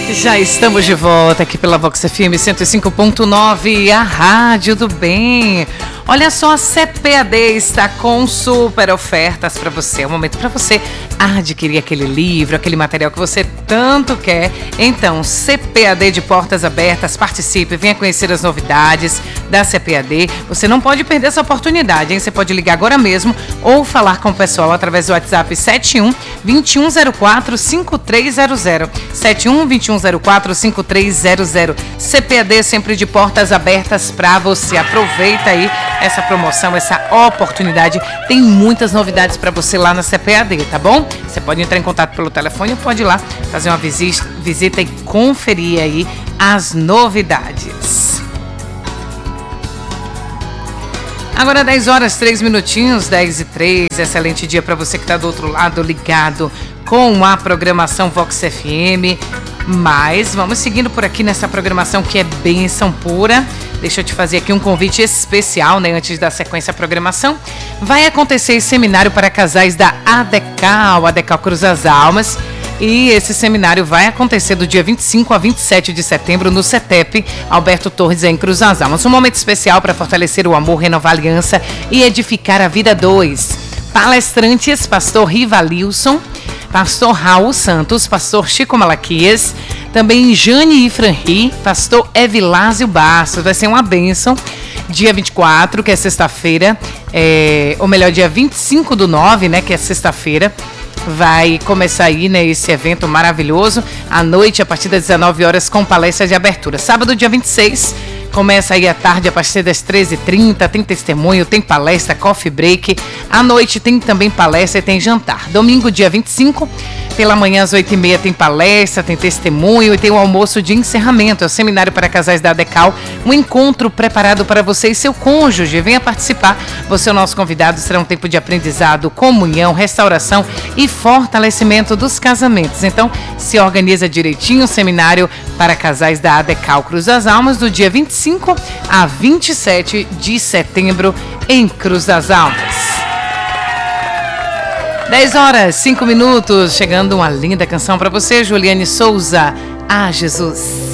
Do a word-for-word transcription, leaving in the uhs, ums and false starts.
Já estamos de volta aqui pela Vox F M cento e cinco ponto nove, a rádio do bem. Olha só, a C P A D está com super ofertas para você. É o momento para você adquirir aquele livro, aquele material que você tanto quer. Então, C P A D de portas abertas, participe, venha conhecer as novidades da C P A D. Você não pode perder essa oportunidade, hein? Você pode ligar agora mesmo ou falar com o pessoal através do WhatsApp sete um, dois um zero quatro, cinco três zero zero. sete um, dois um zero quatro, cinco três zero zero. C P A D sempre de portas abertas para você. Aproveita aí essa promoção, essa oportunidade. Tem muitas novidades para você lá na C P A D, tá bom? Você pode entrar em contato pelo telefone ou pode ir lá fazer uma visita, visita e conferir aí as novidades. Agora dez horas, três minutinhos, dez e três. Excelente dia para você que está do outro lado ligado com a programação Vox F M. Mas vamos seguindo por aqui nessa programação que é bênção pura. Deixa eu te fazer aqui um convite especial, né? Antes da sequência da programação. Vai acontecer esse seminário para casais da ADECAL, ADECAL Cruz das Almas. E esse seminário vai acontecer do dia vinte e cinco a vinte e sete de setembro no CETEP Alberto Torres, em Cruz das Almas. Um momento especial para fortalecer o amor, renovar a aliança e edificar a vida dois. Palestrantes, pastor Rivalilson, pastor Raul Santos, pastor Chico Malaquias, também Jane Ifranri, pastor Evilásio Bastos. Vai ser uma bênção. Dia vinte e quatro, que é sexta-feira, é, ou melhor, dia vinte e cinco do nove, né, que é sexta-feira. Vai começar aí, né, esse evento maravilhoso, à noite, a partir das dezenove horas, com palestra de abertura. Sábado, dia vinte e seis, começa aí à tarde, a partir das treze e trinta, tem testemunho, tem palestra, coffee break. À noite tem também palestra e tem jantar. Domingo, dia vinte e cinco, pela manhã às oito e meia tem palestra, tem testemunho e tem o almoço de encerramento. É o seminário para casais da ADECAL, um encontro preparado para você e seu cônjuge. Venha participar, você é o nosso convidado. Será um tempo de aprendizado, comunhão, restauração e fortalecimento dos casamentos. Então, se organiza direitinho o seminário para casais da ADECAL Cruz das Almas, do dia vinte e cinco a vinte e sete de setembro, em Cruz das Almas. dez horas, cinco minutos, chegando uma linda canção para você, Juliane Souza, Ah, Jesus.